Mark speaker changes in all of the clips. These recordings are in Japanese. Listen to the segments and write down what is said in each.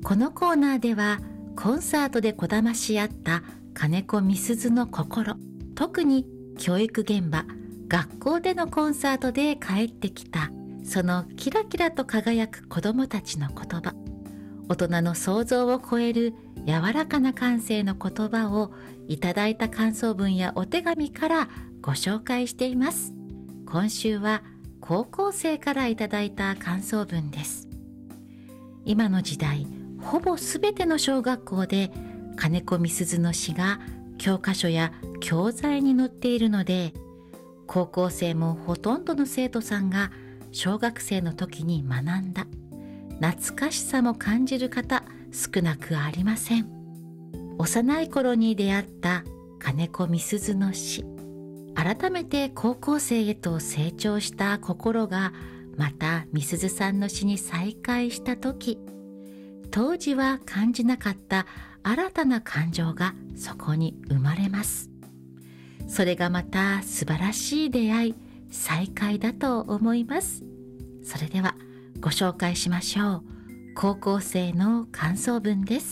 Speaker 1: このコーナーではコンサートでこだまし合った金子みすずの心、特に教育現場、学校でのコンサートで帰ってきたそのキラキラと輝く子どもたちの言葉、大人の想像を超える柔らかな感性の言葉をいただいた感想文やお手紙からご紹介しています。今週は高校生からいただいた感想文です。今の時代、ほぼすべての小学校で金子みすずの詩が教科書や教材に載っているので、高校生もほとんどの生徒さんが小学生の時に学んだ懐かしさも感じる方、少なくありません。幼い頃に出会った金子みすずの詩、改めて高校生へと成長した心がまたみすずさんの詩に再会した時、当時は感じなかった新たな感情がそこに生まれます。それがまた素晴らしい出会い、再会だと思います。それではご紹介しましょう。高校生の感想文です。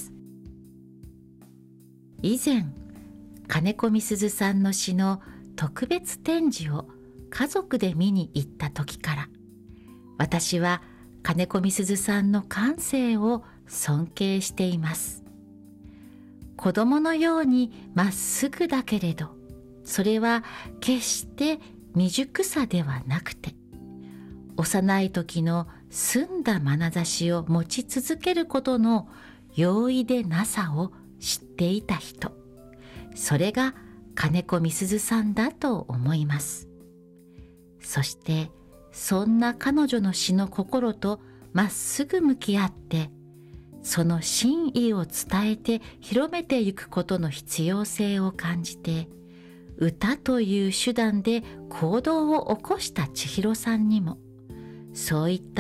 Speaker 1: 以前、金子みすずさんの詩の特別展示を家族で見に行った時から、私は金子みすずさんの感性を尊敬しています。子供のようにまっすぐだけれど、それは決して未熟さではなくて、幼い時の澄んだ眼差しを持ち続けることの容易でなさを知っていた人、それが金子みすずさんだと思います。そしてそんな彼女の詩の心とまっすぐ向き合って、その真意を伝えて広めていくことの必要性を感じて、歌という手段で行動を起こした千尋さんにも、そういった